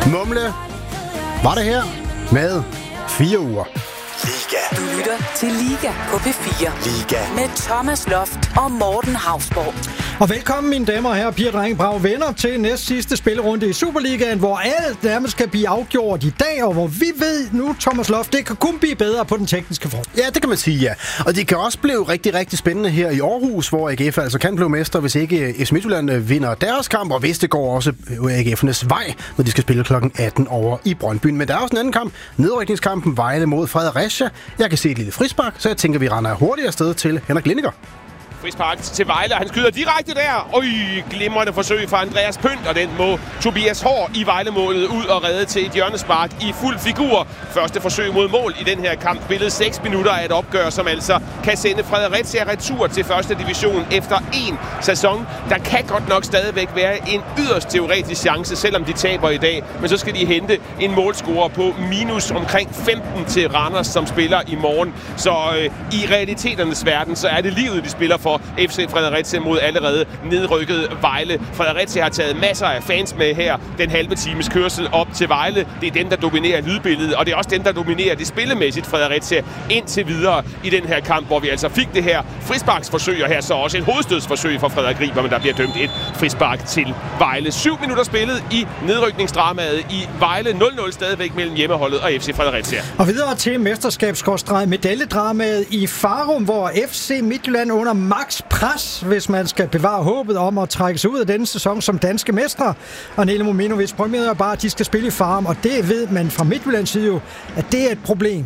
Mumle var det her med 4 uger. Liga. Du lytter til Liga på P4. Liga. Med Thomas Loft og Morten Hausborg. Og velkommen, mine damer og herrer, piger, drenge, brave venner, til næst sidste spillerunde i Superligaen, hvor alt nærmest kan blive afgjort i dag, og hvor vi ved nu, Thomas Loft, det kan kun blive bedre på den tekniske front. Ja, det kan man sige, ja. Og det kan også blive rigtig, rigtig spændende her i Aarhus, hvor AGF altså kan blive mester, hvis ikke FC Midtjylland vinder deres kamp, og hvis det går også AGF'ernes vej, når de skal spille kl. 18 over i Brøndby. Men der er også en anden kamp, nedrykningskampen Vejle mod Fredericia. Jeg kan se et lille frispark, så jeg tænker, vi render hurtigt afsted til Henrik Lindiger. Frispark til Vejle, han skyder direkte der. Glimrende forsøg fra Andreas Pønt, og den må Tobias Hård i Vejle-målet ud og redde til et hjørnespark i fuld figur. Første forsøg mod mål i den her kamp. Spillet 6 minutter af et opgør, som altså kan sende Fredericia retur til første division efter en sæson. Der kan godt nok stadigvæk være en yderst teoretisk chance, selvom de taber i dag. Men så skal de hente en målscorer på minus omkring 15 til Randers, som spiller i morgen. Så i realiteternes verden, så er det livet, de spiller for FC Fredericia mod allerede nedrykket Vejle. Fredericia har taget masser af fans med her. Den halve times kørsel op til Vejle. Det er den, der dominerer lydbilledet, og det er også den, der dominerer det spillemæssigt Fredericia indtil videre i den her kamp, hvor vi altså fik det her frisparksforsøg, og her så også et hovedstødsforsøg fra Frederik Riber, men der bliver dømt et frispark til Vejle. 7 minutter spillet i nedrykningsdramaet i Vejle. 0-0 stadigvæk mellem hjemmeholdet og FC Fredericia. Og videre til mesterskabsmedaljedramaet i Farum, hvor FC Midtjylland under max pres, hvis man skal bevare håbet om at trække sig ud af denne sæson som danske mestre. Og Nele Mominovic prøver bare, at de skal spille i Farum, og det ved man fra Midtjyllands side jo, at det er et problem.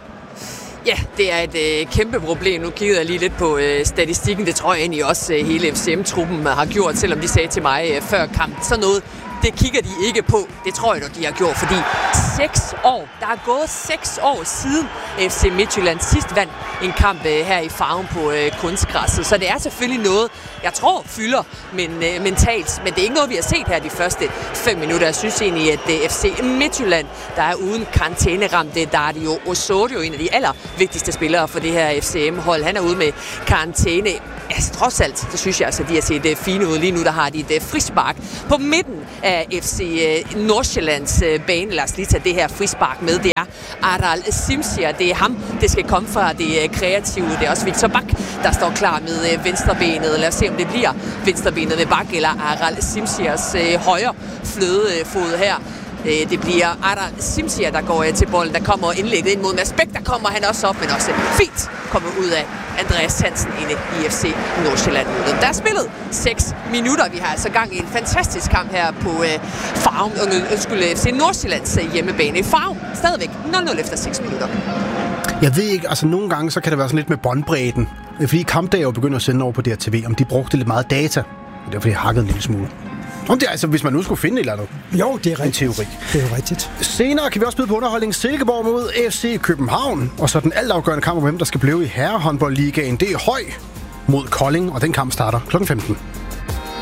Ja, det er et kæmpe problem. Nu kiggede jeg lige lidt på statistikken. Det tror jeg egentlig også hele FCM-truppen har gjort, selvom de sagde til mig før kampen. Sådan noget, det kigger de ikke på. Det tror jeg, de har gjort, fordi 6 år, der er gået 6 år siden FC Midtjylland sidst vandt en kamp her i Farum på kunstgræsset. Så det er selvfølgelig noget, jeg tror fylder mentalt, men det er ikke noget, vi har set her de første 5 minutter. Jeg synes egentlig, at FC Midtjylland, der er uden karantæneramte, der er det jo Osorio, en af de allervigtigste spillere for det her FCM-hold. Han er ude med karantæne. Altså, trods alt, så synes jeg altså, at de har set fine ud. Lige nu, der har de et frispark på midten af FC Nordsjællands bane. Lad os lige tage det her frispark med. Det er Aral Simsier. Det er ham, det skal komme fra det kreative. Det er også Victor Bak, der står klar med venstrebenet. Lad os se, om det bliver venstrebenet med Bak eller Aral Simsiers højre flødefod her. Det bliver Aral Simsier, der går til bolden. Der kommer indlægget ind mod Mads Bæk. Der kommer han også op, men også fint kommer ud af Andreas Hansen inde i FC Nordsjælland. Der er spillet 6 minutter. Vi har altså gang i en fantastisk kamp her på Farum. FC Nordsjællands hjemmebane i Farum. Stadigvæk 0-0 efter 6 minutter. Jeg ved ikke, altså nogle gange så kan det være sådan lidt med båndbredden. Fordi Kampdag jo begynder at sende over på DRTV, om de brugte lidt meget data. Det er fordi jeg hakkede en lille smule. Om det er altså, hvis man nu skulle finde et eller andet. Jo, det er rigtigt. En teori. Det er jo rigtigt. Senere kan vi også byde på underholdning Silkeborg mod FC København. Og så den altafgørende kamp om hvem der skal blive i herrehåndboldligaen. Det er Høj mod Kolding, og den kamp starter kl. 15.